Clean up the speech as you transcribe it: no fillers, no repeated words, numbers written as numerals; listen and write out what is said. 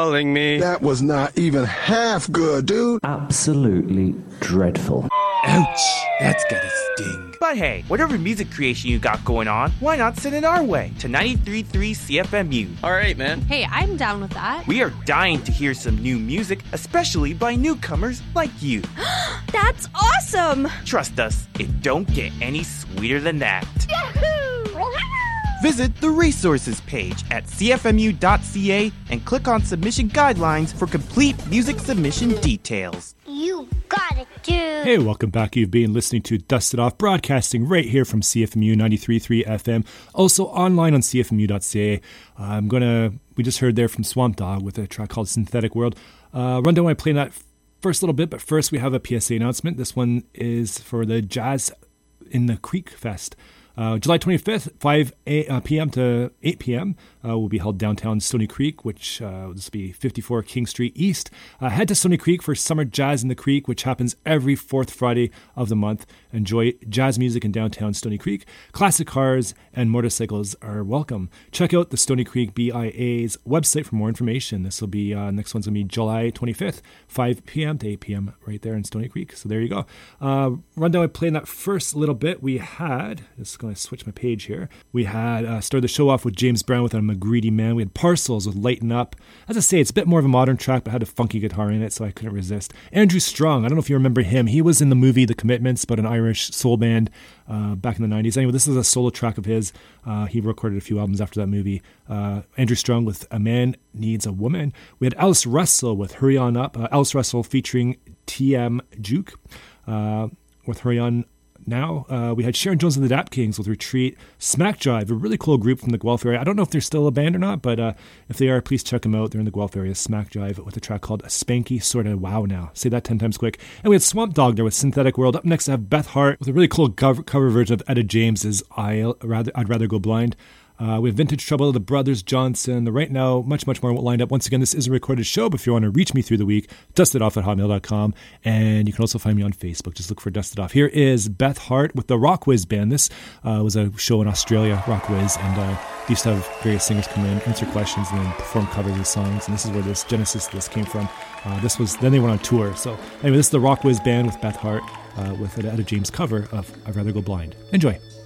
telling me? That was not even half good, dude. Absolutely dreadful. Ouch, that's gotta sting. But hey, whatever music creation you got going on, why not send it our way to 93.3 CFMU? Alright, man. Hey, I'm down with that. We are dying to hear some new music, especially by newcomers like you. That's awesome! Trust us, it don't get any sweeter than that. Yahoo! Visit the resources page at cfmu.ca and click on submission guidelines for complete music submission details. You got it, dude. Hey, welcome back. You've been listening to Dusted Off, broadcasting right here from CFMU 93.3 FM, also online on cfmu.ca. We just heard there from Swamp Dogg with a track called Synthetic World. Run down why I play that first little bit, but first we have a PSA announcement. This one is for the Jazz in the Creek Fest. July 25th, 5 p.m. to 8 p.m. Will be held downtown Stony Creek, which will just be 54 King Street East. Head to Stony Creek for Summer Jazz in the Creek, which happens every fourth Friday of the month. Enjoy jazz music in downtown Stony Creek. Classic cars and motorcycles are welcome. Check out the Stony Creek BIA's website for more information. This will be, next one's going to be July 25th, 5 p.m. to 8 p.m. right there in Stony Creek. So there you go. Rundown, I played that first little bit. We had, just going to switch my page here. We had started the show off with James Brown with I'm a Greedy Man. We had Parcels with Lighten Up. As I say, it's a bit more of a modern track, but had a funky guitar in it, so I couldn't resist. Andrew Strong, I don't know if you remember him. He was in the movie The Commitments, but an Irish soul band back in the 90s. Anyway, this is a solo track of his. He recorded a few albums after that movie. Andrew Strong with A Man Needs a Woman. We had Alice Russell with Hurry On Up. Alice Russell featuring TM Juke with Hurry On Now. We had Sharon Jones and the Dap Kings with Retreat. Smack Jive, a really cool group from the Guelph area. I don't know if they're still a band or not, but if they are, please check them out. They're in the Guelph area. Smack Jive with a track called Spanky Sorta Wow Now. Say that 10 times quick. And we had Swamp Dogg there with Synthetic World. Up next, I have Beth Hart with a really cool cover version of Etta James's I'd Rather Go Blind. We have Vintage Trouble, The Brothers Johnson. Right now, much more lined up. Once again, this is a recorded show, but if you want to reach me through the week, dustedoff@hotmail.com. And you can also find me on Facebook. Just look for Dusted Off. Here is Beth Hart with the Rock Wiz Band. This was a show in Australia, Rock Wiz, and they used to have various singers come in, answer questions, and then perform covers of songs. And this is where this genesis of this came from. Then they went on tour. So anyway, this is the Rock Wiz Band with Beth Hart with an Etta James cover of I'd Rather Go Blind. Enjoy.